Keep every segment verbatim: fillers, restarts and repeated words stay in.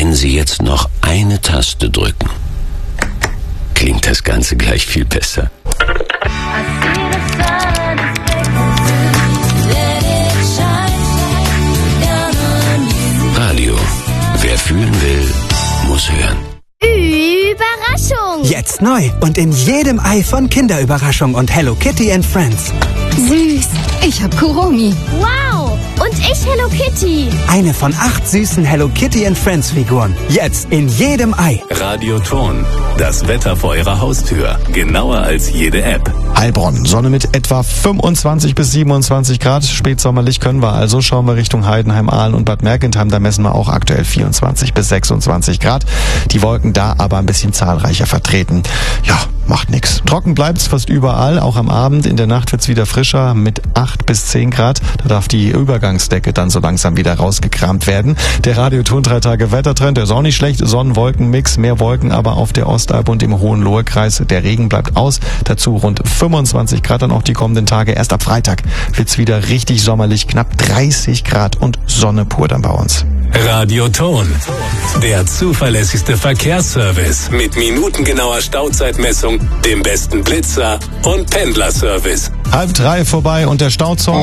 wenn Sie jetzt noch eine Taste drücken, klingt das Ganze gleich viel besser. Radio. Wer fühlen will, muss hören. Überraschung! Jetzt neu und in jedem Ei von Kinderüberraschung und Hello Kitty and Friends. Süß, ich hab Kuromi. Wow, und ich Hello Kitty. Eine von acht süßen Hello Kitty and Friends Figuren. Jetzt in jedem Ei. Radioton, das Wetter vor Ihrer Haustür. Genauer als jede App. Heilbronn, Sonne mit etwa fünfundzwanzig bis siebenundzwanzig Grad. Spätsommerlich können wir also. Schauen wir Richtung Heidenheim, Aalen und Bad Mergentheim. Da messen wir auch aktuell vierundzwanzig bis sechsundzwanzig Grad. Die Wolken da aber ein bisschen zahlreicher vertreten. Ja, macht nix. Trocken bleibt's fast überall. Auch am Abend. In der Nacht wird's wieder frischer mit acht bis zehn Grad. Da darf die Übergangsdecke dann so langsam wieder rausgekramt werden. Der Radioton drei Tage Wettertrend, der ist auch nicht schlecht. Sonnen-Wolken-Mix, mehr Wolken aber auf der Ostalb und im Hohenlohe-Kreis. Der Regen bleibt aus. Dazu rund fünfundzwanzig Grad dann auch die kommenden Tage. Erst ab Freitag wird's wieder richtig sommerlich. Knapp dreißig Grad und Sonne pur dann bei uns. Radioton, der zuverlässigste Verkehrsservice mit minutengenauer Stauzeitmessung, dem besten Blitzer und Pendlerservice. Halb drei vorbei und der Stauzug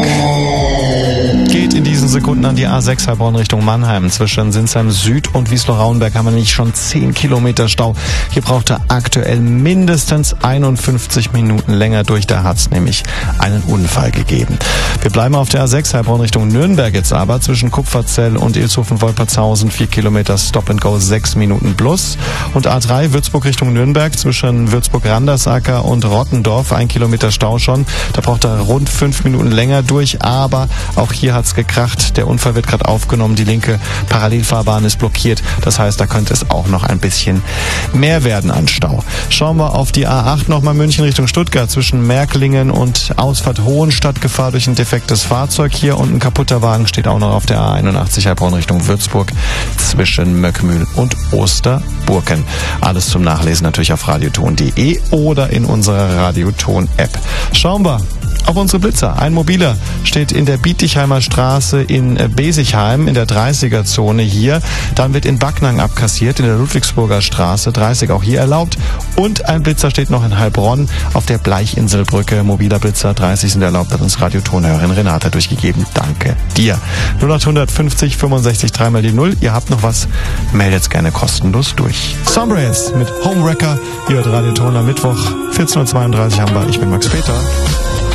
geht in diesen Sekunden an die A sechs Heilbronn Richtung Mannheim. Zwischen Sinsheim Süd und Wiesloch-Rauenberg haben wir nämlich schon zehn Kilometer Stau. Hier braucht er aktuell mindestens einundfünfzig Minuten länger durch. Da hat's nämlich einen Unfall gegeben. Wir bleiben auf der A sechs Heilbronn Richtung Nürnberg jetzt aber. Zwischen Kupferzell und Ilshofen-Wolpertshausen vier Kilometer Stop and Go, sechs Minuten plus. Und A drei Würzburg Richtung Nürnberg zwischen Würzburg-Randersacker und Rottendorf ein Kilometer Stau schon. Da braucht er rund fünf Minuten länger durch, aber auch hier hat's gekracht. Der Unfall wird gerade aufgenommen. Die linke Parallelfahrbahn ist blockiert. Das heißt, da könnte es auch noch ein bisschen mehr werden an Stau. Schauen wir auf die A acht nochmal München Richtung Stuttgart zwischen Märklingen und Ausfahrt Hohenstadt. Gefahr durch ein defektes Fahrzeug hier und ein kaputter Wagen steht auch noch auf der A einundachtzig Heilbronn Richtung Würzburg zwischen Möckmühl und Osterburken. Alles zum Nachlesen natürlich auf radioton punkt de oder in unserer Radioton-App. Schauen wir auf unsere Blitzer. Ein Mobiler steht in der Bietigheimer Straße in Besigheim in der dreißiger-Zone hier. Dann wird in Backnang abkassiert in der Ludwigsburger Straße, dreißig auch hier erlaubt. Und ein Blitzer steht noch in Heilbronn auf der Bleichinselbrücke. Mobiler Blitzer, dreißig sind erlaubt, hat uns Radiotonhörerin Renate durchgegeben. Danke dir. null acht fünfzig fünfundsechzig drei mal die null. Ihr habt noch was, meldet's gerne kostenlos durch. Sombrays mit Homewrecker. Ihr hört Radioton am Mittwoch. vierzehn Uhr zweiunddreißig haben wir. Ich bin Max Peter.